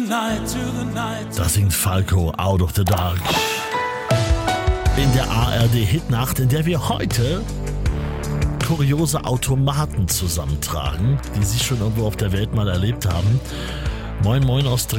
Da singt Falco Out of the Dark. In der ARD-Hitnacht, in der wir heute kuriose Automaten zusammentragen, die Sie schon irgendwo auf der Welt mal erlebt haben. Moin Moin aus Dresden.